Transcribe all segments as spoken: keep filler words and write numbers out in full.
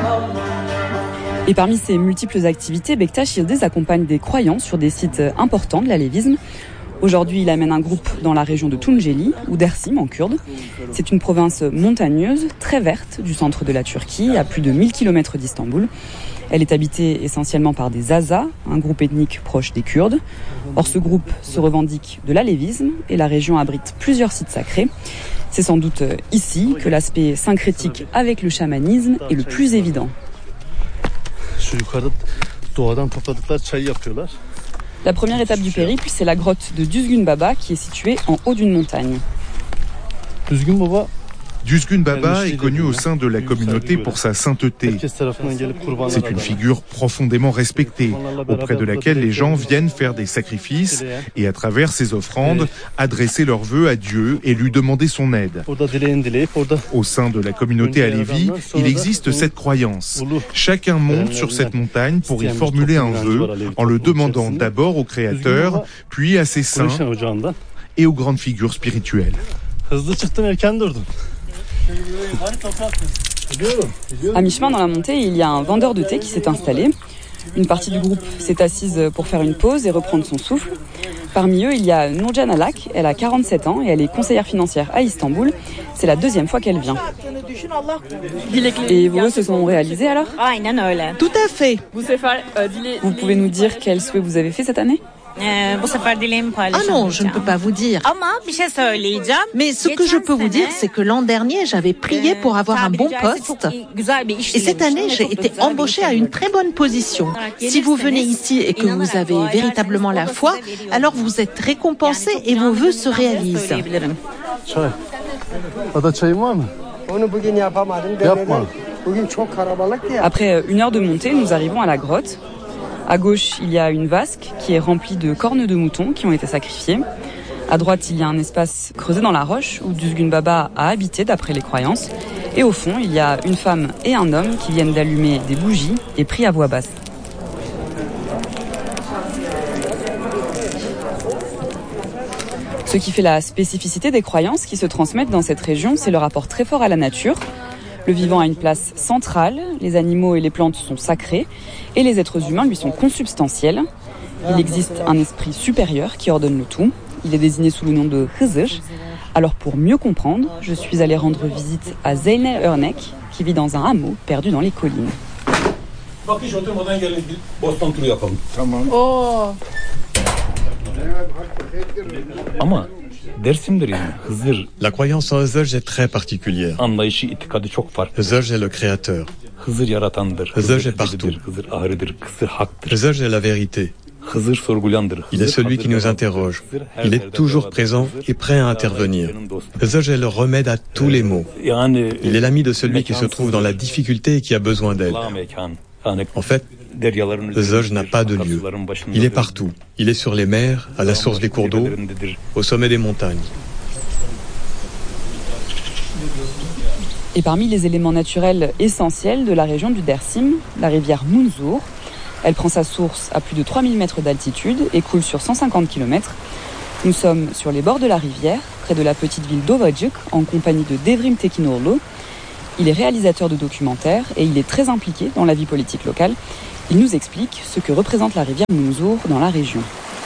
Et parmi ces multiples activités, Bektaş Yıldız accompagne des croyants sur des sites importants de l'alévisme. Aujourd'hui, il amène un groupe dans la région de Tunceli, ou Dersim en kurde. C'est une province montagneuse, très verte, du centre de la Turquie, à plus de mille kilomètres d'Istanbul. Elle est habitée essentiellement par des Azas, un groupe ethnique proche des Kurdes. Or, ce groupe se revendique de l'alévisme et la région abrite plusieurs sites sacrés. C'est sans doute ici que l'aspect syncrétique avec le chamanisme est le plus évident. La première étape du périple, c'est la grotte de Düzgün Baba qui est située en haut d'une montagne. Düzgün Baba est connu au sein de la communauté pour sa sainteté. C'est une figure profondément respectée, auprès de laquelle les gens viennent faire des sacrifices et à travers ses offrandes, adresser leurs vœux à Dieu et lui demander son aide. Au sein de la communauté alévi, il existe cette croyance. Chacun monte sur cette montagne pour y formuler un vœu en le demandant d'abord au Créateur, puis à ses saints et aux grandes figures spirituelles. À mi-chemin dans la montée, il y a un vendeur de thé qui s'est installé. Une partie du groupe s'est assise pour faire une pause et reprendre son souffle. Parmi eux, il y a Nurcan Alak. Elle a quarante-sept ans et elle est conseillère financière à Istanbul. C'est la deuxième fois qu'elle vient. Et vos vœux se sont réalisés alors ? Tout à fait. Vous pouvez nous dire quel souhait vous avez fait cette année ? Ah non, je ne peux pas vous dire. Mais ce que je peux vous dire, c'est que l'an dernier, j'avais prié pour avoir un bon poste. Et cette année, j'ai été embauchée à une très bonne position. Si vous venez ici et que vous avez véritablement la foi, alors vous êtes récompensé et vos vœux se réalisent. Après une heure de montée, nous arrivons à la grotte. À gauche, il y a une vasque qui est remplie de cornes de moutons qui ont été sacrifiées. À droite, il y a un espace creusé dans la roche où Düzgün Baba a habité d'après les croyances. Et au fond, il y a une femme et un homme qui viennent d'allumer des bougies et prient à voix basse. Ce qui fait la spécificité des croyances qui se transmettent dans cette région, c'est le rapport très fort à la nature. Le vivant a une place centrale, les animaux et les plantes sont sacrés et les êtres humains lui sont consubstantiels. Il existe un esprit supérieur qui ordonne le tout. Il est désigné sous le nom de Hızır. Alors pour mieux comprendre, je suis allée rendre visite à Zeynel Örnek qui vit dans un hameau perdu dans les collines. Oh. La croyance en Hızır est très particulière. Hızır est le créateur. Hızır est partout. Hızır est la vérité. Il est celui qui nous interroge. Il est toujours présent et prêt à intervenir. Hızır est le remède à tous les maux. Il est l'ami de celui qui se trouve dans la difficulté et qui a besoin d'aide. En fait, Hızır n'a pas de lieu. Il est partout. Il est sur les mers, à la source des cours d'eau, au sommet des montagnes. Et parmi les éléments naturels essentiels de la région du Dersim, la rivière Munzur. Elle prend sa source à plus de trois mille mètres d'altitude et coule sur cent cinquante kilomètres. Nous sommes sur les bords de la rivière, près de la petite ville d'Ovacık, en compagnie de Devrim Tekinoğlu. Il est réalisateur de documentaires et il est très impliqué dans la vie politique locale. Il nous explique ce que représente la rivière Munzur dans la région.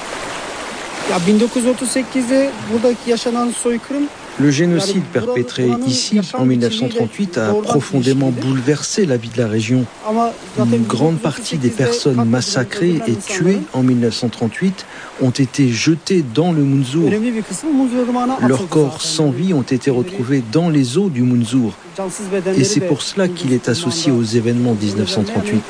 Le génocide perpétré ici en mille neuf cent trente-huit a profondément bouleversé la vie de la région. Une grande partie des personnes massacrées et tuées en mille neuf cent trente-huit ont été jetées dans le Munzur. Leurs corps sans vie ont été retrouvés dans les eaux du Munzur. Et c'est pour cela qu'il est associé aux événements dix-neuf cent trente-huit.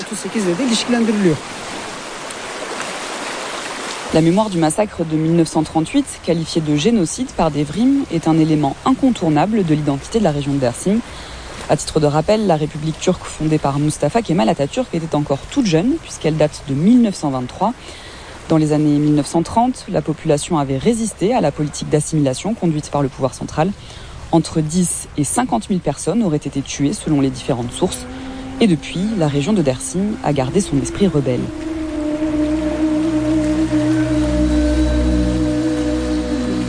La mémoire du massacre de mille neuf cent trente-huit, qualifié de génocide par Devrim, est un élément incontournable de l'identité de la région de Dersim. À titre de rappel, la République turque fondée par Mustafa Kemal Atatürk était encore toute jeune, puisqu'elle date de mille neuf cent vingt-trois. Dans les années mille neuf cent trente, la population avait résisté à la politique d'assimilation conduite par le pouvoir central. Entre dix et cinquante mille personnes auraient été tuées selon les différentes sources. Et depuis, la région de Dersim a gardé son esprit rebelle.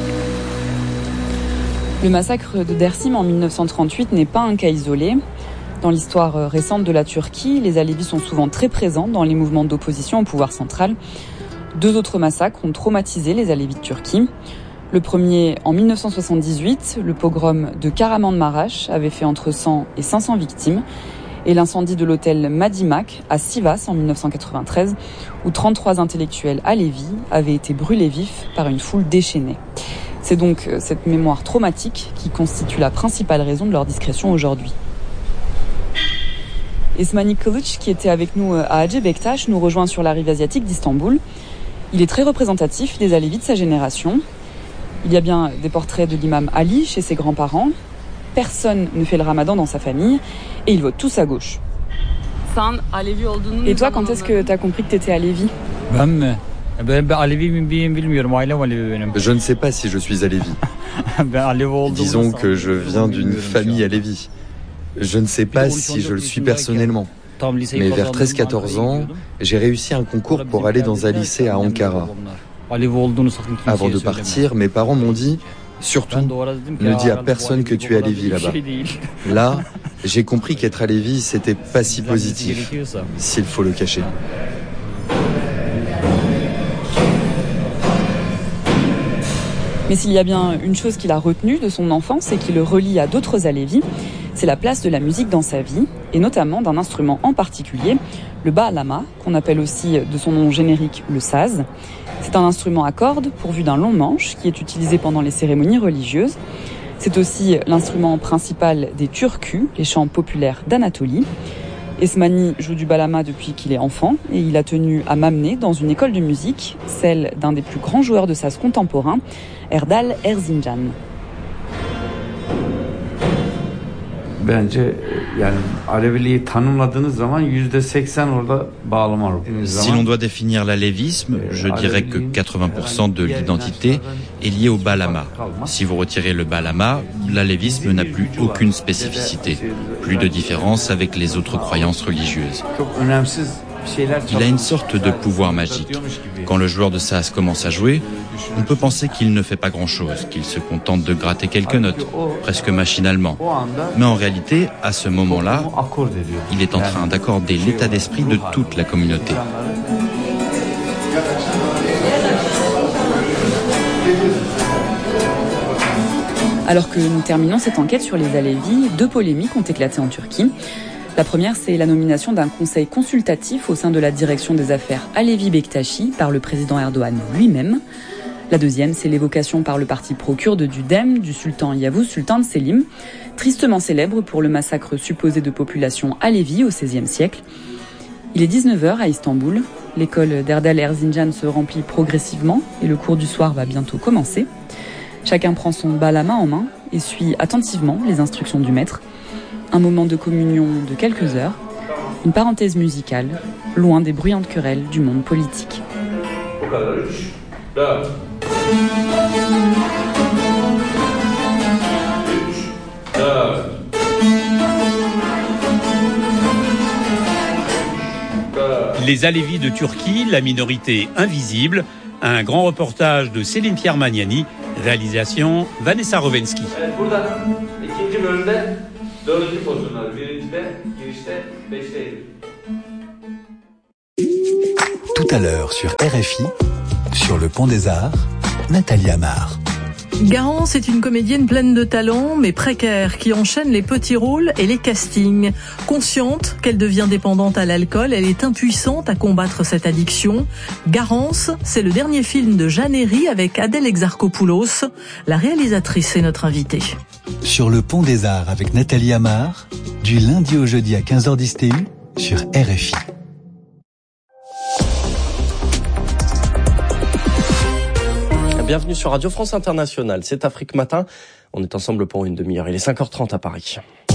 Le massacre de Dersim en mille neuf cent trente-huit n'est pas un cas isolé. Dans l'histoire récente de la Turquie, les Alevis sont souvent très présents dans les mouvements d'opposition au pouvoir central. Deux autres massacres ont traumatisé les Alevis de Turquie. Le premier en mille neuf cent soixante-dix-huit, le pogrom de Kahramanmaraş avait fait entre cent et cinq cents victimes. Et l'incendie de l'hôtel Madimak à Sivas en mille neuf cent quatre-vingt-treize, où trente-trois intellectuels alevis avaient été brûlés vifs par une foule déchaînée. C'est donc cette mémoire traumatique qui constitue la principale raison de leur discrétion aujourd'hui. Esmani Kılıç, qui était avec nous à Hacı Bektaş, nous rejoint sur la rive asiatique d'Istanbul. Il est très représentatif des Alevis de sa génération. Il y a bien des portraits de l'imam Ali chez ses grands-parents. Personne ne fait le ramadan dans sa famille et ils votent tous à gauche. Et toi, quand est-ce que tu as compris que tu étais Alevi ? Je ne sais pas si je suis Alevi. Disons que je viens d'une famille Alevi. Je ne sais pas si je le suis personnellement. Mais vers treize quatorze ans, j'ai réussi un concours pour aller dans un lycée à Ankara. Avant de partir, mes parents m'ont dit « Surtout, ne dis à personne que tu es Alevi là-bas ». Là, j'ai compris qu'être Alevi, c'était pas si positif, s'il faut le cacher. Mais s'il y a bien une chose qu'il a retenue de son enfance et qui le relie à d'autres Alevis, c'est la place de la musique dans sa vie, et notamment d'un instrument en particulier, le bağlama, qu'on appelle aussi de son nom générique le saz. C'est un instrument à cordes pourvu d'un long manche qui est utilisé pendant les cérémonies religieuses. C'est aussi l'instrument principal des Turkus, les chants populaires d'Anatolie. Esmani joue du bağlama depuis qu'il est enfant et il a tenu à m'amener dans une école de musique, celle d'un des plus grands joueurs de saz contemporains, Erdal Erzincan. Bence yani Aleviliği tanımladığınız zaman yüzde seksen orada bağlama. Si l'on doit définir l'alévisme, je dirais que quatre-vingts pour cent de l'identité est liée au bağlama. Si vous retirez le bağlama, l'alévisme n'a plus aucune spécificité, plus de différence avec les autres croyances religieuses. Il a une sorte de pouvoir magique. Quand le joueur de saz commence à jouer, on peut penser qu'il ne fait pas grand-chose, qu'il se contente de gratter quelques notes, presque machinalement. Mais en réalité, à ce moment-là, il est en train d'accorder l'état d'esprit de toute la communauté. Alors que nous terminons cette enquête sur les Alevis, deux polémiques ont éclaté en Turquie. La première, c'est la nomination d'un conseil consultatif au sein de la direction des affaires Alevi Bektashi par le président Erdogan lui-même. La deuxième, c'est l'évocation par le parti pro-kurde du D E M du sultan Yavuz Sultan Selim, tristement célèbre pour le massacre supposé de population Alevi au seizième siècle. Il est dix-neuf heures à Istanbul. L'école d'Erdal Erzincan se remplit progressivement et le cours du soir va bientôt commencer. Chacun prend son bağlama en main et suit attentivement les instructions du maître. Un moment de communion de quelques heures, une parenthèse musicale, loin des bruyantes querelles du monde politique. Les Alevis de Turquie, la minorité invisible, un grand reportage de Céline Pierre Magnani, réalisation Vanessa Rovensky. Tout à l'heure sur R F I, sur le Pont des Arts, Nathalie Amar. Garance est une comédienne pleine de talent, mais précaire, qui enchaîne les petits rôles et les castings. Consciente qu'elle devient dépendante à l'alcool, elle est impuissante à combattre cette addiction. Garance, c'est le dernier film de Jeanne Herry avec Adèle Exarchopoulos. La réalisatrice est notre invitée. Sur le Pont des Arts avec Nathalie Amar, du lundi au jeudi à quinze heures dix T U sur R F I. Bienvenue sur Radio France Internationale, c'est Afrique Matin. On est ensemble pour une demi-heure. Il est cinq heures trente à Paris.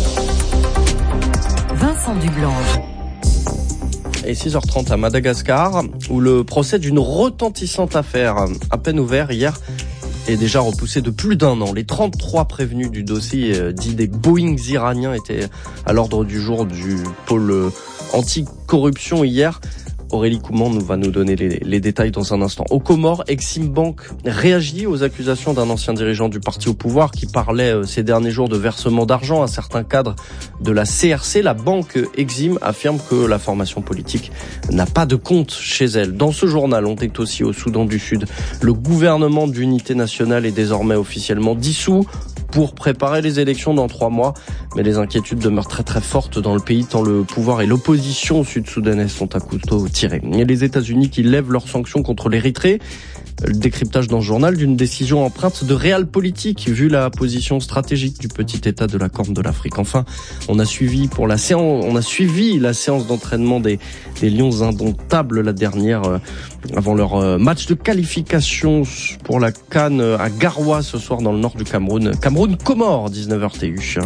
Vincent Dublange. Et six heures trente à Madagascar, où le procès d'une retentissante affaire, à peine ouvert hier, est déjà repoussé de plus d'un an. Les trente-trois prévenus du dossier dit des Boeings iraniens étaient à l'ordre du jour du pôle anti-corruption hier. Aurélie Couman nous va nous donner les, les détails dans un instant. Aux Comores, Exim Bank réagit aux accusations d'un ancien dirigeant du parti au pouvoir qui parlait euh, ces derniers jours de versement d'argent à certains cadres de la C R C. La banque Exim affirme que la formation politique n'a pas de compte chez elle. Dans ce journal, on est aussi au Soudan du Sud. Le gouvernement d'unité nationale est désormais officiellement dissous pour préparer les élections dans trois mois. Mais les inquiétudes demeurent très très fortes dans le pays tant le pouvoir et l'opposition sud-soudanaise sont à couteau tiré. Et les États-Unis qui lèvent leurs sanctions contre l'Érythrée. Le décryptage dans ce journal d'une décision empreinte de réel politique vu la position stratégique du petit État de la Corne de l'Afrique. Enfin, on a suivi pour la séance, on a suivi la séance d'entraînement des, des Lions indomptables, la dernière euh, avant leur euh, match de qualification pour la CAN à Garoua ce soir dans le nord du Cameroun. Cameroun-Comores, dix-neuf heures T U.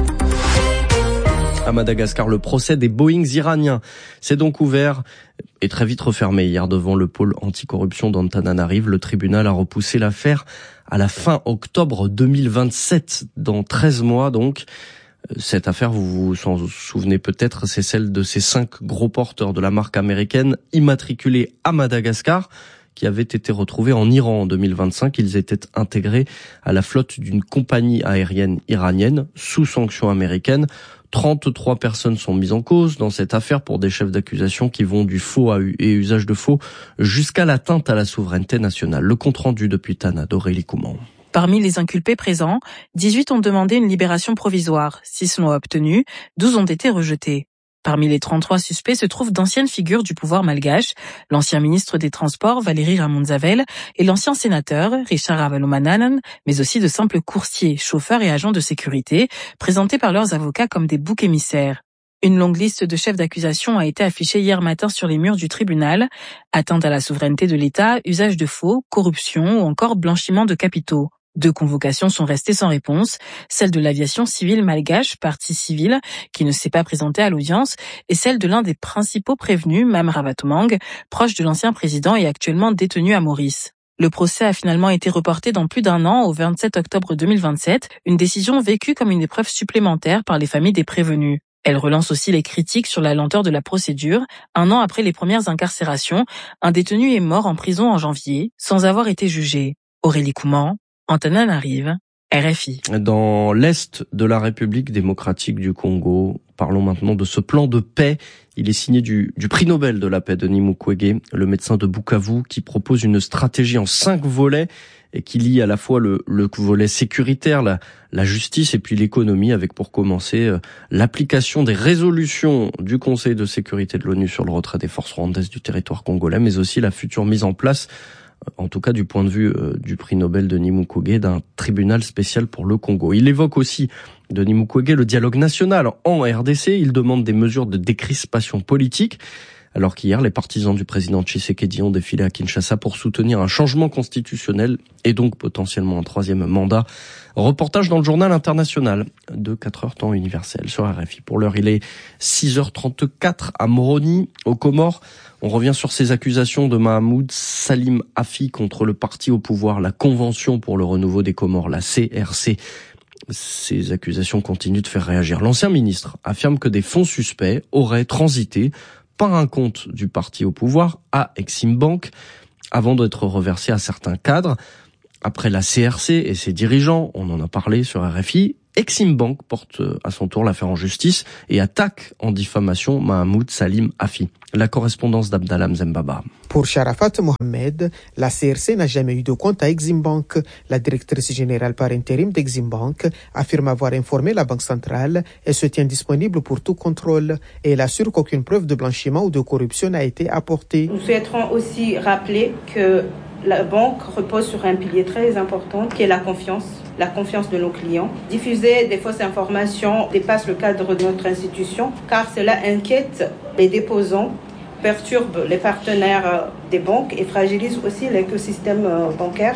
À Madagascar, le procès des Boeings iraniens s'est donc ouvert et très vite refermé hier devant le pôle anticorruption d'Antananarive. Le tribunal a repoussé l'affaire à la fin octobre deux mille vingt-sept, dans treize mois donc. Cette affaire, vous vous en souvenez peut-être, c'est celle de ces cinq gros porteurs de la marque américaine immatriculés à Madagascar, qui avaient été retrouvés en Iran en deux mille vingt-cinq. Ils étaient intégrés à la flotte d'une compagnie aérienne iranienne sous sanctions américaines. trente-trois personnes sont mises en cause dans cette affaire pour des chefs d'accusation qui vont du faux et usage de faux jusqu'à l'atteinte à la souveraineté nationale. Le compte-rendu depuis Tana d'Aurélie Couman. Parmi les inculpés présents, dix-huit ont demandé une libération provisoire, six l'ont obtenue, douze ont été rejetés. Parmi les trente-trois suspects se trouvent d'anciennes figures du pouvoir malgache, l'ancien ministre des Transports Valérie Ramonzavel et l'ancien sénateur Richard Ravalomanana, mais aussi de simples coursiers, chauffeurs et agents de sécurité, présentés par leurs avocats comme des boucs émissaires. Une longue liste de chefs d'accusation a été affichée hier matin sur les murs du tribunal. Atteinte à la souveraineté de l'État, usage de faux, corruption ou encore blanchiment de capitaux. Deux convocations sont restées sans réponse, celle de l'aviation civile malgache, partie civile, qui ne s'est pas présentée à l'audience, et celle de l'un des principaux prévenus, Mam Rabatomang, proche de l'ancien président et actuellement détenu à Maurice. Le procès a finalement été reporté dans plus d'un an, au vingt-sept octobre deux mille vingt-sept, une décision vécue comme une épreuve supplémentaire par les familles des prévenus. Elle relance aussi les critiques sur la lenteur de la procédure. Un an après les premières incarcérations, un détenu est mort en prison en janvier, sans avoir été jugé. Aurélie Couman, Antananarive, R F I. Dans l'est de la République démocratique du Congo, parlons maintenant de ce plan de paix. Il est signé du, du prix Nobel de la paix Denis Mukwege, le médecin de Bukavu, qui propose une stratégie en cinq volets et qui lie à la fois le, le volet sécuritaire, la, la justice et puis l'économie, avec pour commencer euh, l'application des résolutions du Conseil de sécurité de l'ONU sur le retrait des forces rwandaises du territoire congolais, mais aussi la future mise en place, en tout cas du point de vue euh, du prix Nobel Denis Mukwege, d'un tribunal spécial pour le Congo. Il évoque aussi, Denis Mukwege, le dialogue national en R D C. Il demande des mesures de décrispation politique, alors qu'hier, les partisans du président Tshisekedi ont défilé à Kinshasa pour soutenir un changement constitutionnel et donc potentiellement un troisième mandat. Reportage dans le journal international de quatre heures temps universel sur R F I. Pour l'heure, il est six heures trente-quatre à Moroni, aux Comores. On revient sur ces accusations de Mahamoud Salim Afi contre le parti au pouvoir, la Convention pour le renouveau des Comores, la C R C. Ces accusations continuent de faire réagir. L'ancien ministre affirme que des fonds suspects auraient transité par un compte du parti au pouvoir à Exim Bank avant d'être reversés à certains cadres. Après la C R C et ses dirigeants, on en a parlé sur R F I, Exim Bank porte à son tour l'affaire en justice et attaque en diffamation Mahamoud Salim Afi. La correspondance d'Abdallah Mzembaba. Pour Sharafat Mohamed, la C R C n'a jamais eu de compte à Exim Bank. La directrice générale par intérim d'Exim Bank affirme avoir informé la Banque centrale et se tient disponible pour tout contrôle. Et elle assure qu'aucune preuve de blanchiment ou de corruption n'a été apportée. Nous souhaiterons aussi rappeler que la banque repose sur un pilier très important qui est la confiance, la confiance de nos clients. Diffuser des fausses informations dépasse le cadre de notre institution car cela inquiète les déposants, perturbe les partenaires des banques et fragilise aussi l'écosystème bancaire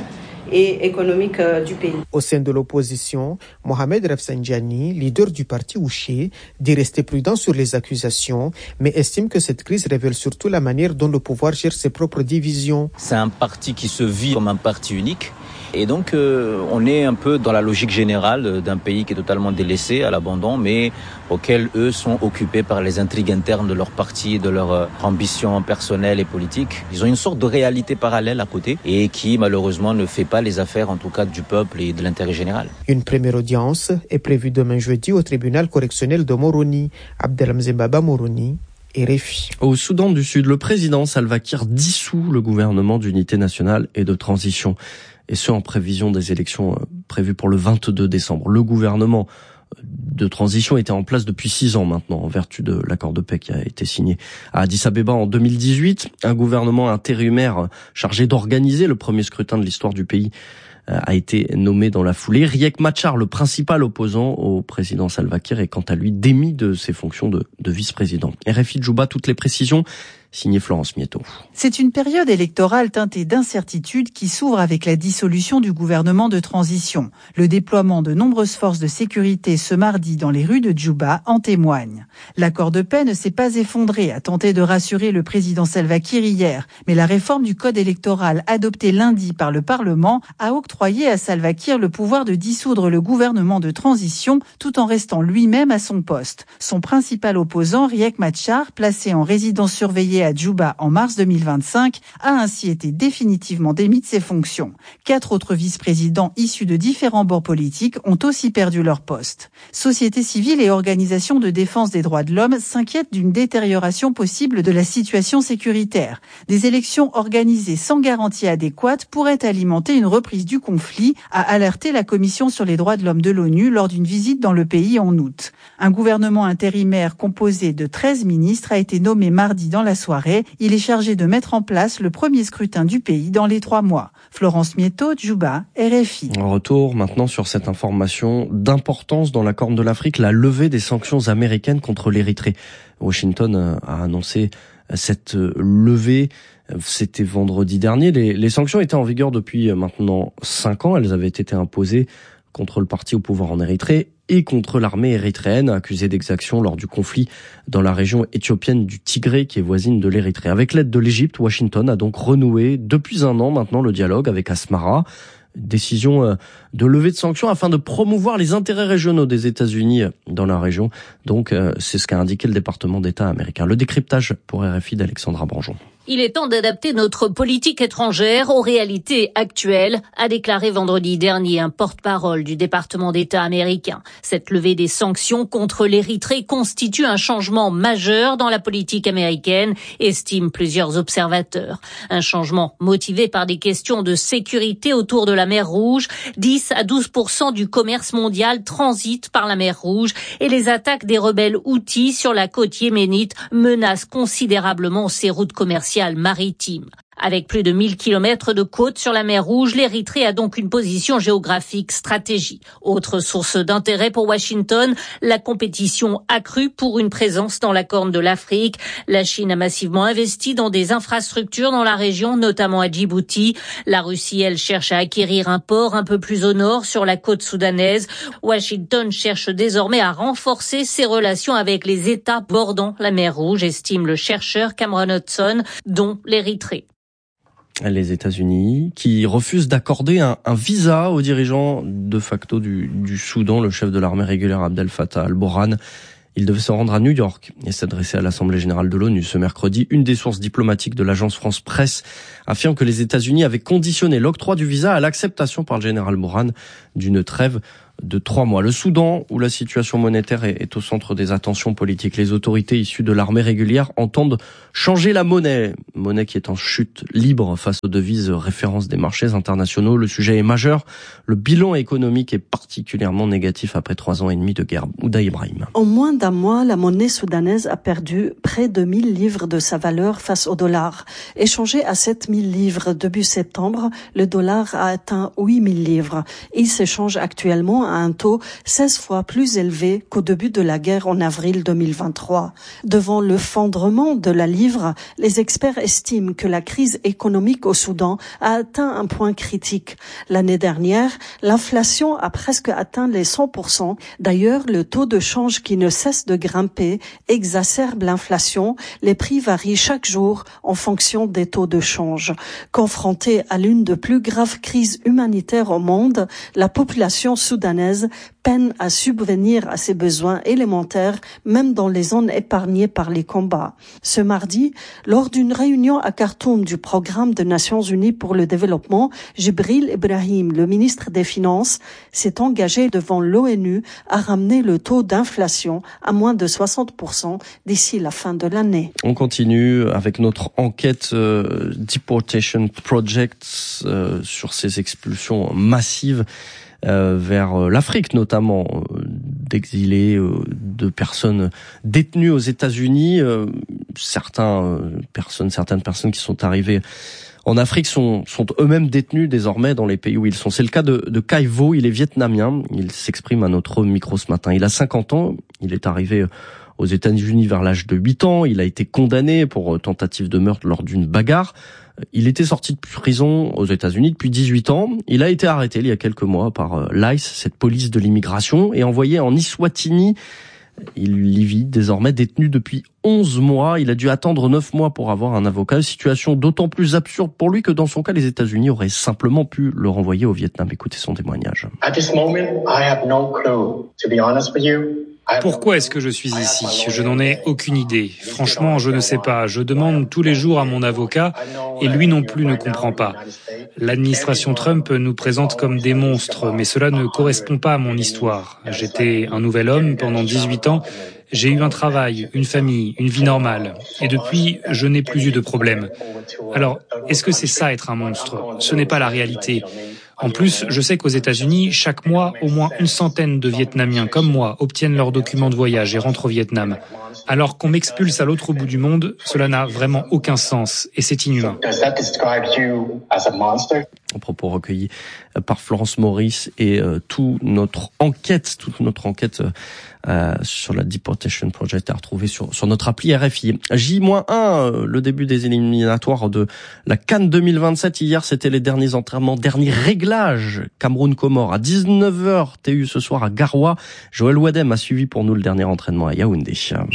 et économique du pays. Au sein de l'opposition, Mohamed Rafsanjani, leader du parti Ouché, dit rester prudent sur les accusations, mais estime que cette crise révèle surtout la manière dont le pouvoir gère ses propres divisions. C'est un parti qui se vit comme un parti unique. Et donc, euh, on est un peu dans la logique générale d'un pays qui est totalement délaissé, à l'abandon, mais auquel eux sont occupés par les intrigues internes de leur parti, de leur euh, ambition personnelle et politique. Ils ont une sorte de réalité parallèle à côté et qui, malheureusement, ne fait pas les affaires, en tout cas, du peuple et de l'intérêt général. Une première audience est prévue demain jeudi au tribunal correctionnel de Moroni. Abdelhamzeh Baba Moroni. R F I. Au Soudan du Sud, le président Salva Kiir dissout le gouvernement d'unité nationale et de transition. Et ce, en prévision des élections prévues pour le vingt-deux décembre. Le gouvernement de transition était en place depuis six ans maintenant, en vertu de l'accord de paix qui a été signé à Addis Abeba en deux mille dix-huit. Un gouvernement intérimaire chargé d'organiser le premier scrutin de l'histoire du pays a été nommé dans la foulée. Riek Machar, le principal opposant au président Salva Kiir, est quant à lui démis de ses fonctions de, de vice-président. R F I de Djouba, toutes les précisions. Signé Florence Mietto. C'est une période électorale teintée d'incertitude qui s'ouvre avec la dissolution du gouvernement de transition. Le déploiement de nombreuses forces de sécurité ce mardi dans les rues de Djouba en témoigne. L'accord de paix ne s'est pas effondré, a tenté de rassurer le président Salva Kiir hier, mais la réforme du code électoral adoptée lundi par le Parlement a octroyé à Salva Kiir le pouvoir de dissoudre le gouvernement de transition tout en restant lui-même à son poste. Son principal opposant, Riek Machar, placé en résidence surveillée à Djouba en mars deux mille vingt-cinq, a ainsi été définitivement démis de ses fonctions. Quatre autres vice-présidents issus de différents bords politiques ont aussi perdu leur poste. Société civile et organisations de défense des droits de l'homme s'inquiètent d'une détérioration possible de la situation sécuritaire. Des élections organisées sans garantie adéquate pourraient alimenter une reprise du conflit, a alerté la Commission sur les droits de l'homme de l'ONU lors d'une visite dans le pays en août. Un gouvernement intérimaire composé de treize ministres a été nommé mardi dans la soirée. Il est chargé de mettre en place le premier scrutin du pays dans les trois mois. Florence Mietto, Djouba, R F I. En retour maintenant sur cette information d'importance dans la Corne de l'Afrique, la levée des sanctions américaines contre l'Érythrée. Washington a annoncé cette levée. C'était vendredi dernier. Les, les sanctions étaient en vigueur depuis maintenant cinq ans. Elles avaient été imposées contre le parti au pouvoir en Érythrée et contre l'armée érythréenne accusée d'exactions lors du conflit dans la région éthiopienne du Tigré qui est voisine de l'Érythrée. Avec l'aide de l'Égypte, Washington a donc renoué depuis un an maintenant le dialogue avec Asmara. Décision de levée de sanctions afin de promouvoir les intérêts régionaux des États-Unis dans la région. Donc c'est ce qu'a indiqué le département d'État américain. Le décryptage pour R F I d'Alexandra Branjon. Il est temps d'adapter notre politique étrangère aux réalités actuelles, a déclaré vendredi dernier un porte-parole du département d'État américain. Cette levée des sanctions contre l'Érythrée constitue un changement majeur dans la politique américaine, estiment plusieurs observateurs. Un changement motivé par des questions de sécurité autour de la mer Rouge. dix à douze pour cent du commerce mondial transite par la mer Rouge et les attaques des rebelles Houthis sur la côte yéménite menacent considérablement ces routes commerciales maritime. Avec plus de mille kilomètres de côte sur la mer Rouge, l'Érythrée a donc une position géographique stratégique. Autre source d'intérêt pour Washington, la compétition accrue pour une présence dans la Corne de l'Afrique. La Chine a massivement investi dans des infrastructures dans la région, notamment à Djibouti. La Russie, elle, cherche à acquérir un port un peu plus au nord sur la côte soudanaise. Washington cherche désormais à renforcer ses relations avec les États bordant la mer Rouge, estime le chercheur Cameron Hudson, dont l'Érythrée. Les États-Unis qui refusent d'accorder un, un visa aux dirigeants de facto du, du Soudan, le chef de l'armée régulière Abdel Fattah al-Burhan. Il devait se rendre à New York et s'adresser à l'Assemblée générale de l'ONU ce mercredi. Une des sources diplomatiques de l'agence France Presse affirme que les États-Unis avaient conditionné l'octroi du visa à l'acceptation par le général Burhan d'une trêve de trois mois. Le Soudan, où la situation monétaire est, est au centre des attentions politiques. Les autorités issues de l'armée régulière entendent changer la monnaie. Monnaie qui est en chute libre face aux devises références des marchés internationaux. Le sujet est majeur. Le bilan économique est particulièrement négatif après trois ans et demi de guerre. Ouda Ibrahim. En moins d'un mois, la monnaie soudanaise a perdu près de mille livres de sa valeur face au dollar. Échangé à sept mille livres début septembre, le dollar a atteint huit mille livres. Il s'échange actuellement à un taux seize fois plus élevé qu'au début de la guerre en avril deux mille vingt-trois. Devant le fondement de la livre, les experts estiment que la crise économique au Soudan a atteint un point critique. L'année dernière, l'inflation a presque atteint les cent pour cent. D'ailleurs, le taux de change qui ne cesse de grimper exacerbe l'inflation. Les prix varient chaque jour en fonction des taux de change. Confrontée à l'une des plus graves crises humanitaires au monde, la population soudanaise peine à subvenir à ses besoins élémentaires, même dans les zones épargnées par les combats. Ce mardi, lors d'une réunion à Khartoum du Programme des Nations Unies pour le développement, Jibril Ibrahim, le ministre des Finances, s'est engagé devant l'ONU à ramener le taux d'inflation à moins de soixante pour cent d'ici la fin de l'année. On continue avec notre enquête euh, Deportation Project euh, sur ces expulsions massives Euh, vers l'Afrique notamment, euh, d'exilés, euh, de personnes détenues aux États-Unis. Euh, certains euh, personnes, certaines personnes qui sont arrivées en Afrique sont, sont eux-mêmes détenus désormais dans les pays où ils sont. C'est le cas de, de Kai Vo, il est vietnamien, il s'exprime à notre micro ce matin. Il a cinquante ans, il est arrivé aux États-Unis vers l'âge de huit ans, il a été condamné pour tentative de meurtre lors d'une bagarre. Il était sorti de prison aux États-Unis depuis dix-huit ans. Il a été arrêté il y a quelques mois par l'I C E, cette police de l'immigration, et envoyé en Eswatini. Il y vit désormais détenu depuis onze mois. Il a dû attendre neuf mois pour avoir un avocat. Situation d'autant plus absurde pour lui que dans son cas, les États-Unis auraient simplement pu le renvoyer au Vietnam. Écoutez son témoignage. At this moment, I have no clue, to be honest with you. Pourquoi est-ce que je suis ici ? Je n'en ai aucune idée. Franchement, je ne sais pas. Je demande tous les jours à mon avocat et lui non plus ne comprend pas. L'administration Trump nous présente comme des monstres, mais cela ne correspond pas à mon histoire. J'étais un nouvel homme pendant dix-huit ans. J'ai eu un travail, une famille, une vie normale. Et depuis, je n'ai plus eu de problème. Alors, est-ce que c'est ça être un monstre ? Ce n'est pas la réalité. En plus, je sais qu'aux États-Unis, chaque mois, au moins une centaine de Vietnamiens comme moi obtiennent leurs documents de voyage et rentrent au Vietnam. Alors qu'on m'expulse à l'autre bout du monde, cela n'a vraiment aucun sens et c'est inhumain. Un propos recueilli par Florence Maurice et euh, toute notre enquête, toute notre enquête euh, sur la Deportation Project à retrouver sur, sur notre appli R F I. J un, euh, le début des éliminatoires de la CAN deux mille vingt-sept. Hier, c'était les derniers entraînements, derniers réglages. Cameroun-Comores à dix-neuf heures, T U ce soir à Garoua. Joël Wadem a suivi pour nous le dernier entraînement à Yaoundé.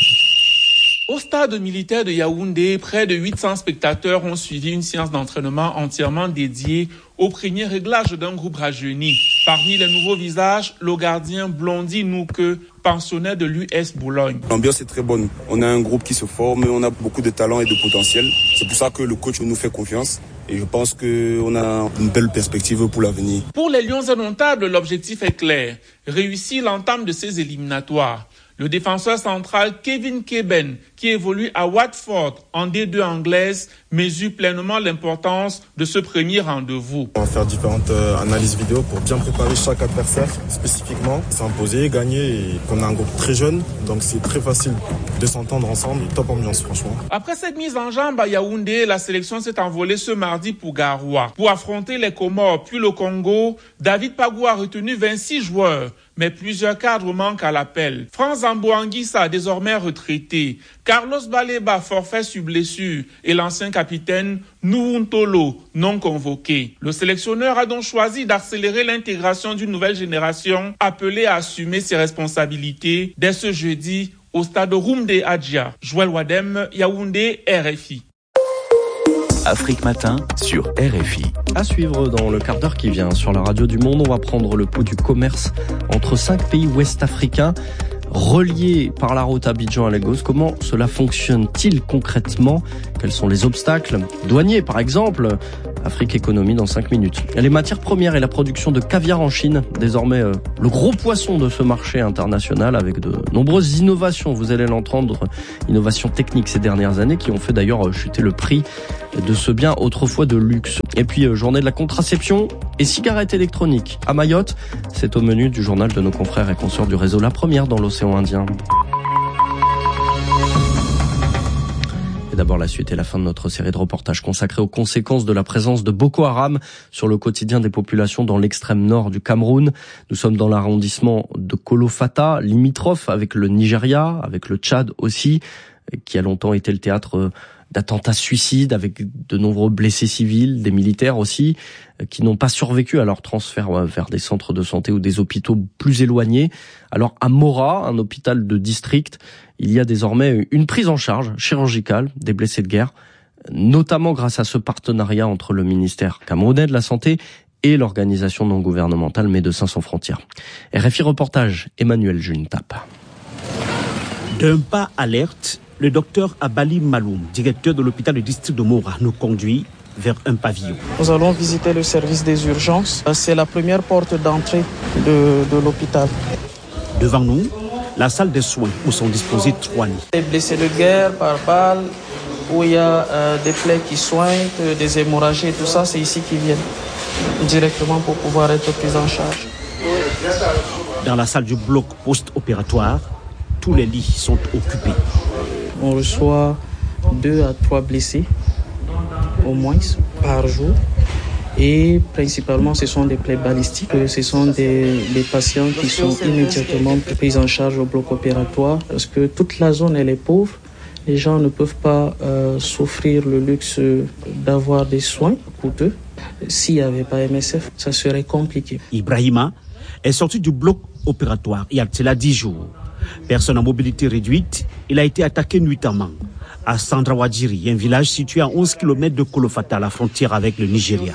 Au stade militaire de Yaoundé, près de huit cents spectateurs ont suivi une séance d'entraînement entièrement dédiée au premier réglage d'un groupe rajeuni. Parmi les nouveaux visages, le gardien Blondie Nouke, pensionnaire de l'U S Boulogne. L'ambiance est très bonne. On a un groupe qui se forme, on a beaucoup de talent et de potentiel. C'est pour ça que le coach nous fait confiance. Et je pense qu'on a une belle perspective pour l'avenir. Pour les Lions indomptables, l'objectif est clair. Réussir l'entame de ces éliminatoires. Le défenseur central Kevin Keben, qui évolue à Watford en D deux anglaise, mesure pleinement l'importance de ce premier rendez-vous. On va faire différentes euh, analyses vidéo pour bien préparer chaque adversaire spécifiquement, s'imposer, gagner, et qu'on a un groupe très jeune, donc c'est très facile de s'entendre ensemble. Top ambiance, franchement. Après cette mise en jambe à Yaoundé, la sélection s'est envolée ce mardi pour Garoua. Pour affronter les Comores puis le Congo, David Pagou a retenu vingt-six joueurs. Mais plusieurs cadres manquent à l'appel. Franz Ambouanguissa, désormais retraité, Carlos Baleba, forfait sur blessure, et l'ancien capitaine Nuuntolo, non convoqué. Le sélectionneur a donc choisi d'accélérer l'intégration d'une nouvelle génération appelée à assumer ses responsabilités dès ce jeudi au stade Rumde Adjia. Joël Wadem, Yaoundé, R F I. Afrique Matin sur R F I. À suivre dans le quart d'heure qui vient sur la radio du Monde, on va prendre le pouls du commerce entre cinq pays ouest-africains reliés par la route Abidjan à Lagos. Comment cela fonctionne-t-il concrètement ? Quels sont les obstacles douaniers, par exemple ? Afrique Économie dans cinq minutes. Les matières premières et la production de caviar en Chine, désormais euh, le gros poisson de ce marché international avec de nombreuses innovations. Vous allez l'entendre, innovations techniques ces dernières années qui ont fait d'ailleurs chuter le prix de ce bien autrefois de luxe. Et puis euh, journée de la contraception et cigarettes électroniques à Mayotte. C'est au menu du journal de nos confrères et consoeurs du réseau La Première dans l'océan Indien. Et d'abord la suite et la fin de notre série de reportages consacrés aux conséquences de la présence de Boko Haram sur le quotidien des populations dans l'extrême nord du Cameroun. Nous sommes dans l'arrondissement de Kolofata, limitrophe avec le Nigeria, avec le Tchad aussi, qui a longtemps été le théâtre d'attentats suicides avec de nombreux blessés civils, des militaires aussi, qui n'ont pas survécu à leur transfert vers des centres de santé ou des hôpitaux plus éloignés. Alors à Mora, un hôpital de district, il y a désormais une prise en charge chirurgicale des blessés de guerre, notamment grâce à ce partenariat entre le ministère camerounais de la Santé et l'organisation non gouvernementale Médecins sans frontières. R F I reportage, Emmanuel Juntap. D'un pas alerte, le docteur Abali Maloum, directeur de l'hôpital du district de Mora, nous conduit vers un pavillon. Nous allons visiter le service des urgences. C'est la première porte d'entrée de, de l'hôpital. Devant nous, la salle des soins où sont disposés trois lits. Les blessés de guerre par balle, où il y a euh, des plaies qui soignent, des hémorragies et tout ça, c'est ici qu'ils viennent directement pour pouvoir être pris en charge. Dans la salle du bloc post-opératoire, tous les lits sont occupés. On reçoit deux à trois blessés au moins par jour. Et principalement, ce sont des plaies balistiques. Ce sont des, des patients qui sont immédiatement pris en charge au bloc opératoire parce que toute la zone, elle est pauvre. Les gens ne peuvent pas euh, s'offrir le luxe d'avoir des soins coûteux. S'il n'y avait pas M S F, ça serait compliqué. Ibrahima est sorti du bloc opératoire il y a cela dix jours. Personne à mobilité réduite, il a été attaqué nuitamment à Sandrawadjiri, un village situé à onze kilomètres de Kolofata, à la frontière avec le Nigeria.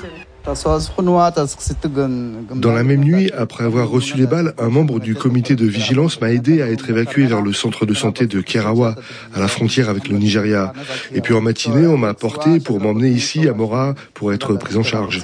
Dans la même nuit, après avoir reçu les balles, un membre du comité de vigilance m'a aidé à être évacué vers le centre de santé de Kerawa, à la frontière avec le Nigeria. Et puis en matinée, on m'a porté pour m'emmener ici à Mora pour être pris en charge.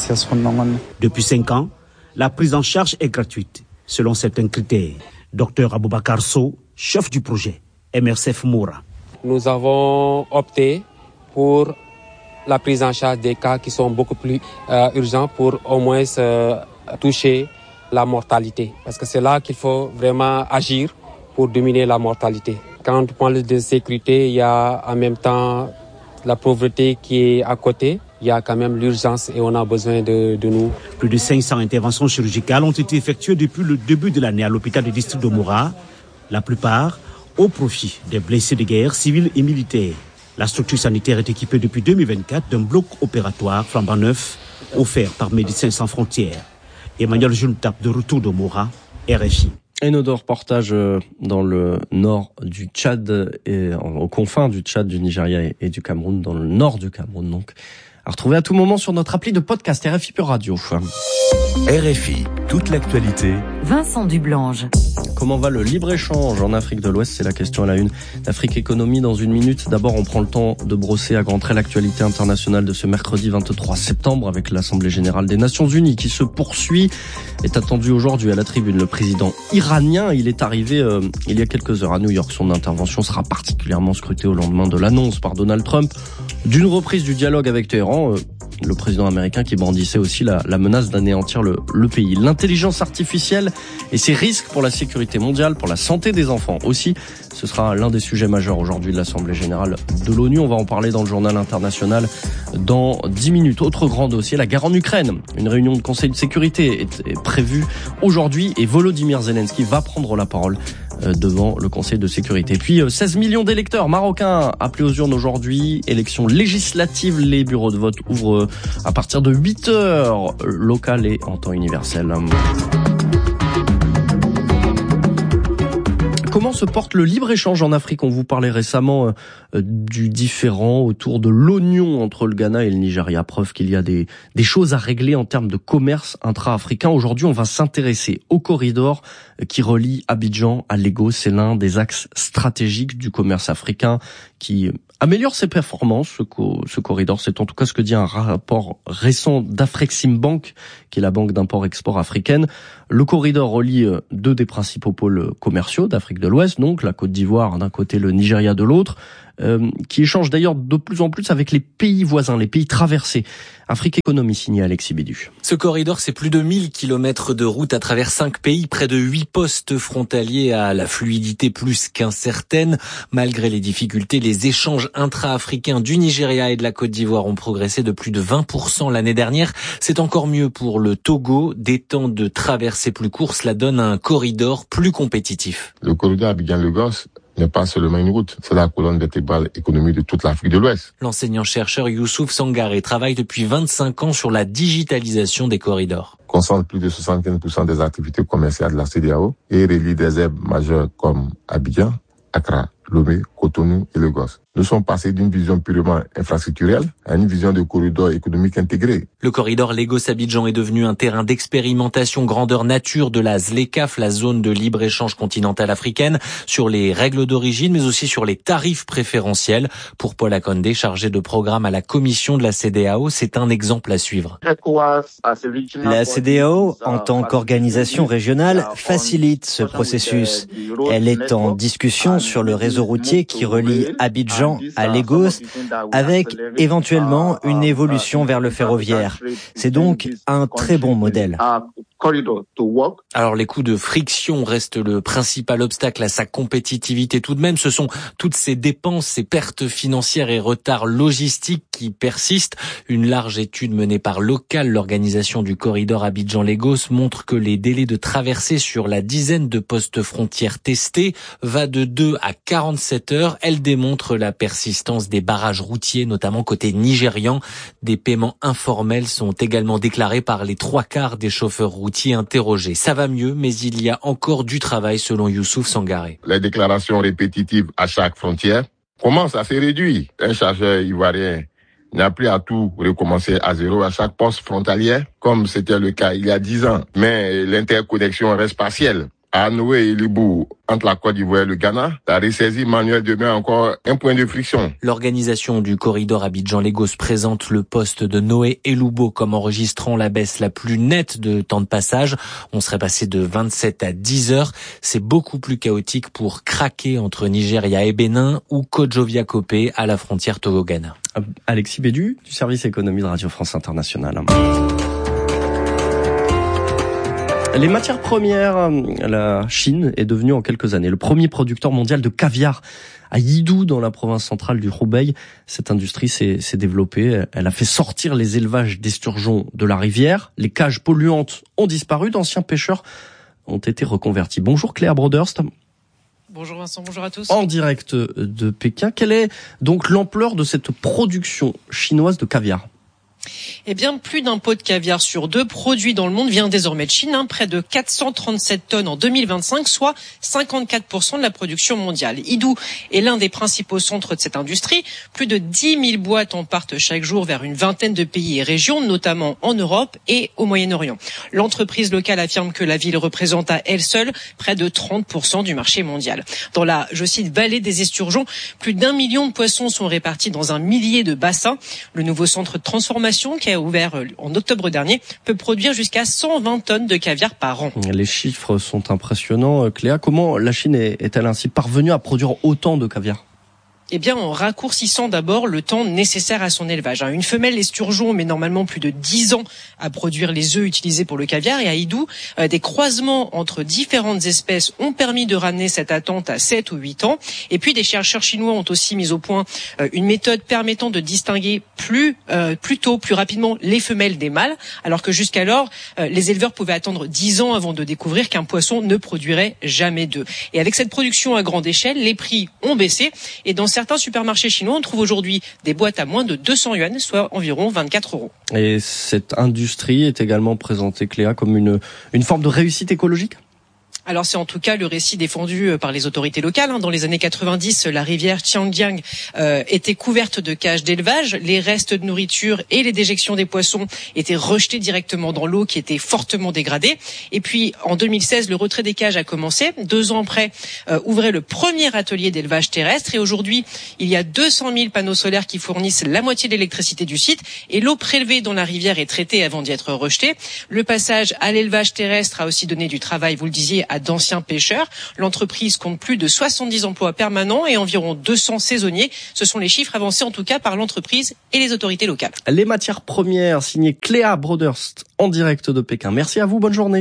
Depuis cinq ans, la prise en charge est gratuite, selon certains critères. Docteur Aboubakar Sow, chef du projet M R C F Mora. Nous avons opté pour la prise en charge des cas qui sont beaucoup plus euh, urgents pour au moins euh, toucher la mortalité. Parce que c'est là qu'il faut vraiment agir pour diminuer la mortalité. Quand on parle de sécurité, il y a en même temps la pauvreté qui est à côté. Il y a quand même l'urgence et on a besoin de, de nous. Plus de cinq cents interventions chirurgicales ont été effectuées depuis le début de l'année à l'hôpital du district de Mora. La plupart au profit des blessés de guerre civils et militaires. La structure sanitaire est équipée depuis deux mille vingt-quatre d'un bloc opératoire flambant neuf offert par Médecins sans frontières. Emmanuel Juntap de retour de Mora, R F I. Un autre reportage dans le nord du Tchad, et aux confins du Tchad, du Nigeria et du Cameroun, dans le nord du Cameroun donc. À retrouver à tout moment sur notre appli de podcast R F I Pure Radio. R F I, toute l'actualité. Vincent Dublange. Comment va le libre-échange en Afrique de l'Ouest? C'est la question à la une d'Afrique Économie dans une minute. D'abord, on prend le temps de brosser à grands traits l'actualité internationale de ce mercredi vingt-trois septembre avec l'Assemblée Générale des Nations Unies qui se poursuit. Est attendu aujourd'hui à la tribune le président iranien. Il est arrivé euh, il y a quelques heures à New York. Son intervention sera particulièrement scrutée au lendemain de l'annonce par Donald Trump d'une reprise du dialogue avec Téhéran. Euh, le président américain qui brandissait aussi la, la menace d'anéantir le, le pays. L'intelligence artificielle et ses risques pour la sécurité mondiale, pour la santé des enfants aussi. Ce sera l'un des sujets majeurs aujourd'hui de l'Assemblée Générale de l'ONU. On va en parler dans le journal international dans dix minutes. Autre grand dossier, la guerre en Ukraine. Une réunion de Conseil de sécurité est, est prévue aujourd'hui et Volodymyr Zelensky va prendre la parole devant le Conseil de sécurité. Puis seize millions d'électeurs marocains appelés aux urnes aujourd'hui. Élections législatives, les bureaux de vote ouvrent à partir de huit heures locales et en temps universel. Comment se porte le libre-échange en Afrique? On vous parlait récemment euh, du différend autour de l'oignon entre le Ghana et le Nigeria. Preuve qu'il y a des, des choses à régler en termes de commerce intra-africain. Aujourd'hui, on va s'intéresser au corridor qui relie Abidjan à Lagos. C'est l'un des axes stratégiques du commerce africain qui améliore ses performances. Ce, co- ce corridor, c'est en tout cas ce que dit un rapport récent d'Afreximbank, qui est la banque d'import-export africaine. Le corridor relie deux des principaux pôles commerciaux d'Afrique de l'Ouest, donc la Côte d'Ivoire d'un côté, le Nigeria de l'autre. euh, qui échange d'ailleurs de plus en plus avec les pays voisins, les pays traversés. Afrique Économie, signé Alexis Bédu. Ce corridor, c'est plus de mille kilomètres de route à travers cinq pays, près de huit postes frontaliers à la fluidité plus qu'incertaine. Malgré les difficultés, les échanges intra-africains du Nigeria et de la Côte d'Ivoire ont progressé de plus de vingt pour cent l'année dernière. C'est encore mieux pour le Togo. Des temps de traversée plus courts, cela donne un corridor plus compétitif. Le corridor Abidjan-Lagos n'est pas seulement une route, c'est la colonne vertébrale économique de toute l'Afrique de l'Ouest. L'enseignant-chercheur Youssouf Sangaré travaille depuis vingt-cinq ans sur la digitalisation des corridors. Concentre plus de soixante-quinze pour cent des activités commerciales de la C E D E A O et relie des hubs majeurs comme Abidjan, Accra, Lomé, Cotonou et Lagos. Nous sommes passés d'une vision purement infrastructurelle à une vision de corridor économique intégré. Le corridor Lagos-Abidjan est devenu un terrain d'expérimentation grandeur nature de la ZLECAf, la zone de libre-échange continentale africaine, sur les règles d'origine, mais aussi sur les tarifs préférentiels. Pour Paul Akondé, chargé de programme à la commission de la C E D E A O, c'est un exemple à suivre. La C E D E A O, en tant qu'organisation régionale, facilite ce processus. Elle est en discussion sur le réseau routier qui relie Abidjan à Lagos, avec éventuellement une évolution vers le ferroviaire. C'est donc un très bon modèle. Alors les coûts de friction restent le principal obstacle à sa compétitivité tout de même. Ce sont toutes ces dépenses, ces pertes financières et retards logistiques qui persistent. Une large étude menée par Local, l'organisation du corridor Abidjan-Lagos, montre que les délais de traversée sur la dizaine de postes frontières testés va de deux à quarante-sept heures. Elle démontre la persistance des barrages routiers, notamment côté nigérian. Des paiements informels sont également déclarés par les trois quarts des chauffeurs routiers interrogés. Ça va mieux, mais il y a encore du travail selon Youssouf Sangaré. Les déclarations répétitives à chaque frontière commencent à se réduire. Un chargeur ivoirien n'a plus à tout recommencer à zéro à chaque poste frontalier, comme c'était le cas il y a dix ans. Mais l'interconnexion reste partielle. À Noé et Libou, entre la Côte d'Ivoire et le Ghana, la ressaisie manuelle demeure encore un point de friction. L'organisation du corridor Abidjan-Lagos présente le poste de Noé et Lubo comme enregistrant la baisse la plus nette de temps de passage. On serait passé de vingt-sept à dix heures. C'est beaucoup plus chaotique pour craquer entre Nigeria et Bénin ou Kodjovia-Kopé à la frontière Togo-Ghana. Alexis Bédu, du service économie de Radio France Internationale. Les matières premières, la Chine est devenue en quelques années le premier producteur mondial de caviar. À Yidou, dans la province centrale du Hubei, cette industrie s'est, s'est développée. Elle a fait sortir les élevages d'esturgeons de la rivière. Les cages polluantes ont disparu. D'anciens pêcheurs ont été reconvertis. Bonjour Claire Broderst. Bonjour Vincent, bonjour à tous. En direct de Pékin, quelle est donc l'ampleur de cette production chinoise de caviar ? Eh bien, plus d'un pot de caviar sur deux produit dans le monde vient désormais de Chine, hein, près de quatre cent trente-sept tonnes en deux mille vingt-cinq, soit cinquante-quatre pour cent de la production mondiale. Yidou est l'un des principaux centres de cette industrie. Plus de dix mille boîtes en partent chaque jour vers une vingtaine de pays et régions, notamment en Europe et au Moyen-Orient. L'entreprise locale affirme que la ville représente à elle seule près de trente pour cent du marché mondial. Dans la, je cite, vallée des esturgeons, plus d'un million de poissons sont répartis dans un millier de bassins. Le nouveau centre de transformation qui a ouvert en octobre dernier peut produire jusqu'à cent vingt tonnes de caviar par an. Les chiffres sont impressionnants. Cléa, comment la Chine est-elle ainsi parvenue à produire autant de caviar ? Eh bien, en raccourcissant d'abord le temps nécessaire à son élevage. Une femelle esturgeon met normalement plus de dix ans à produire les œufs utilisés pour le caviar. Et à Yidou, des croisements entre différentes espèces ont permis de ramener cette attente à sept ou huit ans. Et puis, des chercheurs chinois ont aussi mis au point une méthode permettant de distinguer plus, euh, plus tôt, plus rapidement les femelles des mâles. Alors que jusqu'alors, euh, les éleveurs pouvaient attendre dix ans avant de découvrir qu'un poisson ne produirait jamais d'œufs. Et avec cette production à grande échelle, les prix ont baissé. Et dans certains supermarchés chinois, on trouve aujourd'hui des boîtes à moins de deux cents yuan, soit environ vingt-quatre euros. Et cette industrie est également présentée, Cléa, comme une, une forme de réussite écologique ? Alors c'est en tout cas le récit défendu par les autorités locales. Dans les années quatre-vingt-dix, la rivière Qianjiang euh, était couverte de cages d'élevage. Les restes de nourriture et les déjections des poissons étaient rejetés directement dans l'eau qui était fortement dégradée. Et puis en deux mille seize, le retrait des cages a commencé. Deux ans après, euh, ouvrait le premier atelier d'élevage terrestre. Et aujourd'hui, il y a deux cent mille panneaux solaires qui fournissent la moitié de l'électricité du site. Et l'eau prélevée dans la rivière est traitée avant d'y être rejetée. Le passage à l'élevage terrestre a aussi donné du travail, vous le disiez, à à d'anciens pêcheurs. L'entreprise compte plus de soixante-dix emplois permanents et environ deux cents saisonniers. Ce sont les chiffres avancés en tout cas par l'entreprise et les autorités locales. Les matières premières, signé Cléa Broderst en direct de Pékin. Merci à vous, bonne journée.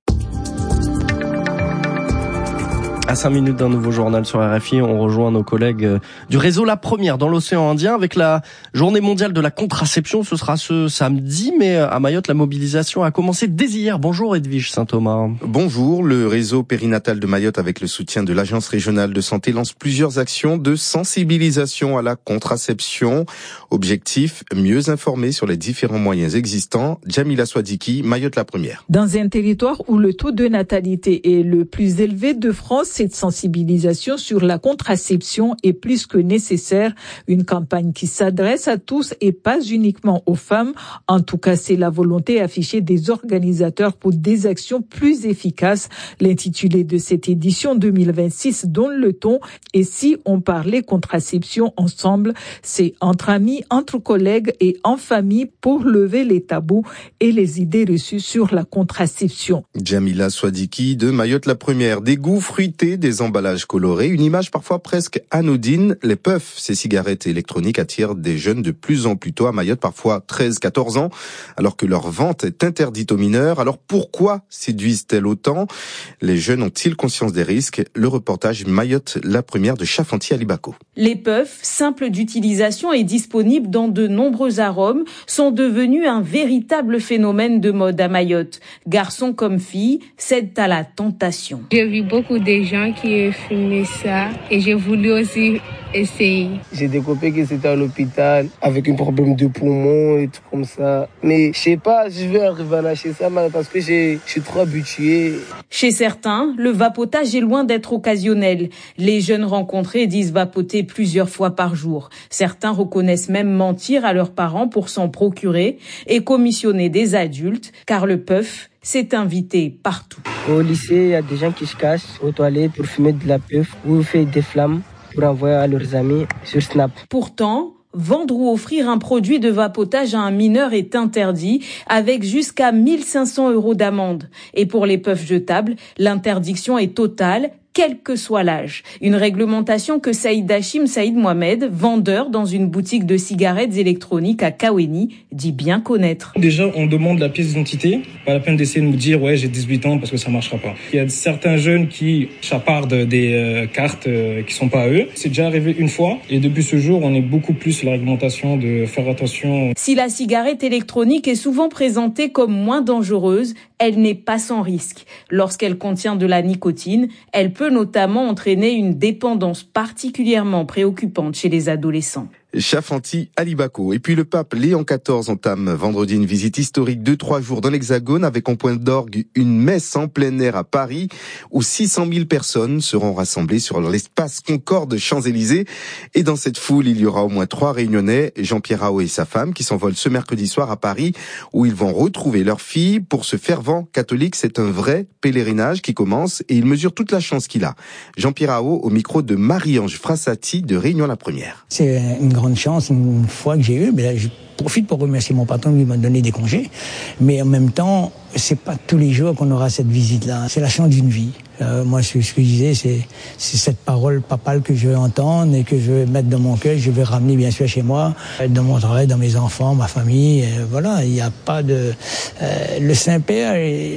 À cinq minutes d'un nouveau journal sur R F I, on rejoint nos collègues du réseau La Première dans l'océan Indien avec la journée mondiale de la contraception. Ce sera ce samedi, mais à Mayotte, la mobilisation a commencé dès hier. Bonjour Edwige Saint-Thomas. Bonjour, le réseau périnatal de Mayotte avec le soutien de l'Agence régionale de santé lance plusieurs actions de sensibilisation à la contraception. Objectif, mieux informer sur les différents moyens existants. Jamila Swadiki, Mayotte La Première. Dans un territoire où le taux de natalité est le plus élevé de France, cette sensibilisation sur la contraception est plus que nécessaire. Une campagne qui s'adresse à tous et pas uniquement aux femmes. En tout cas, c'est la volonté affichée des organisateurs pour des actions plus efficaces. L'intitulé de cette édition deux mille vingt-six donne le ton. Et si on parlait contraception ensemble, c'est entre amis, entre collègues et en famille pour lever les tabous et les idées reçues sur la contraception. Jamila Swadiki de Mayotte La Première. Des goûts fruités, des emballages colorés, une image parfois presque anodine. Les puffs, ces cigarettes électroniques attirent des jeunes de plus en plus tôt à Mayotte, parfois treize à quatorze ans, alors que leur vente est interdite aux mineurs. Alors pourquoi séduisent-elles autant? Les jeunes ont-ils conscience des risques? Le reportage Mayotte La Première de Chafanti Alibako. Les puffs, simples d'utilisation et disponibles dans de nombreux arômes, sont devenus un véritable phénomène de mode à Mayotte. Garçons comme filles cèdent à la tentation. J'ai vu beaucoup de gens qui fumaient ça et j'ai voulu aussi essayer. J'ai des copains qui étaient à l'hôpital avec un problème de poumon et tout comme ça. Mais je sais pas, je vais arriver à lâcher ça parce que je suis trop habitué. Chez certains, le vapotage est loin d'être occasionnel. Les jeunes rencontrés disent vapoter plusieurs fois par jour. Certains reconnaissent même mentir à leurs parents pour s'en procurer et commissionner des adultes, car le puff s'est invité partout. Au lycée, il y a des gens qui se cachent aux toilettes pour fumer de la puff ou faire des flammes pour envoyer à leurs amis sur Snap. Pourtant, vendre ou offrir un produit de vapotage à un mineur est interdit, avec jusqu'à mille cinq cents euros d'amende. Et pour les puffs jetables, l'interdiction est totale, quel que soit l'âge. Une réglementation que Saïd Hachim Saïd Mohamed, vendeur dans une boutique de cigarettes électroniques à Kaweni, dit bien connaître. Déjà, on demande la pièce d'identité. Pas la peine d'essayer de nous dire « ouais, j'ai dix-huit ans » parce que ça marchera pas. Il y a certains jeunes qui chapardent des euh, cartes euh, qui sont pas à eux. C'est déjà arrivé une fois et depuis ce jour, on est beaucoup plus sur la réglementation de faire attention. Si la cigarette électronique est souvent présentée comme moins dangereuse, elle n'est pas sans risque. Lorsqu'elle contient de la nicotine, elle peut notamment entraîner une dépendance particulièrement préoccupante chez les adolescents. Chafanti Alibako. Et puis le pape Léon quatorze entame vendredi une visite historique de trois jours dans l'Hexagone avec en point d'orgue une messe en plein air à Paris où six cent mille personnes seront rassemblées sur l'espace Concorde Champs-Élysées. Et dans cette foule, il y aura au moins trois Réunionnais, Jean-Pierre Rao et sa femme, qui s'envolent ce mercredi soir à Paris où ils vont retrouver leur fille. Pour ce fervent catholique, c'est un vrai pèlerinage qui commence et il mesure toute la chance qu'il a. Jean-Pierre Rao au micro de Marie-Ange Frassati de Réunion la Première. C'est une grande chance, une fois que j'ai eu, mais là, je profite pour remercier mon patron, lui m'a donné des congés, mais en même temps, c'est pas tous les jours qu'on aura cette visite-là, c'est la chance d'une vie. Euh, moi, ce, ce que je disais, c'est, c'est cette parole papale que je veux entendre et que je veux mettre dans mon cœur, je veux ramener bien sûr chez moi, dans mon travail, dans mes enfants, ma famille, euh, voilà, il n'y a pas de... Euh, le Saint-Père,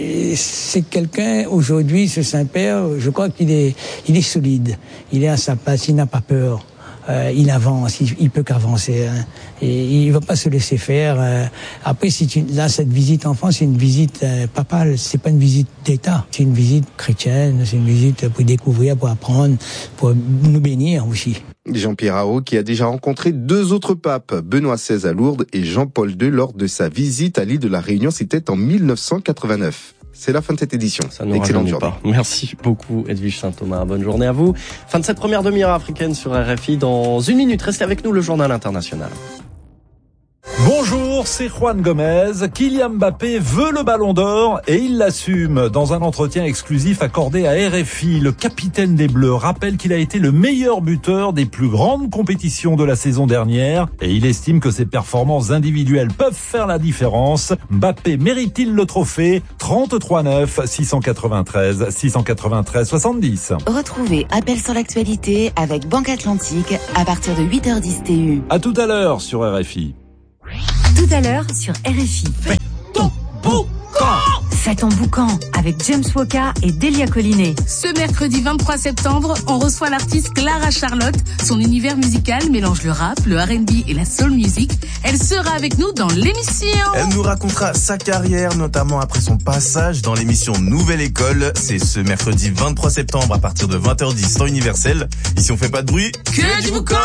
c'est quelqu'un, aujourd'hui, ce Saint-Père, je crois qu'il est, il est solide, il est à sa place, il n'a pas peur. Euh, il avance, il, il peut qu'avancer, hein, et il va pas se laisser faire. Euh, après, si tu, là, cette visite en France, c'est une visite euh, papale, c'est pas une visite d'État, c'est une visite chrétienne, c'est une visite pour découvrir, pour apprendre, pour nous bénir aussi. Jean-Pierre Rao qui a déjà rencontré deux autres papes, Benoît seize à Lourdes et Jean-Paul deux lors de sa visite à l'île de la Réunion, c'était en mille neuf cent quatre-vingt-neuf. C'est la fin de cette édition. Ça nous Excellente journée. Pas. Merci beaucoup Edwige Saint-Thomas. Bonne journée à vous. Fin de cette première demi-heure africaine sur R F I. Dans une minute, restez avec nous, le journal international. Bonjour, jour, c'est Juan Gomez. Kylian Mbappé veut le ballon d'or et il l'assume. Dans un entretien exclusif accordé à R F I, le capitaine des Bleus rappelle qu'il a été le meilleur buteur des plus grandes compétitions de la saison dernière et il estime que ses performances individuelles peuvent faire la différence. Mbappé mérite-t-il le trophée? trente-trois neuf, six cent quatre-vingt-treize, six cent quatre-vingt-treize, soixante-dix. Retrouvez Appel sur l'actualité avec Banque Atlantique à partir de huit heures dix T U. À tout à l'heure sur R F I. Tout à l'heure sur R F I. Fais ton boucan. Fais ton boucan avec James Woka et Delia Collinet. Ce mercredi vingt-trois septembre, on reçoit l'artiste Clara Charlotte. Son univers musical mélange le rap, le R and B et la soul music. Elle sera avec nous dans l'émission. Elle nous racontera sa carrière, notamment après son passage dans l'émission Nouvelle École. C'est ce mercredi vingt-trois septembre à partir de vingt heures dix, temps universel. Ici on fait pas de bruit. Que du boucan.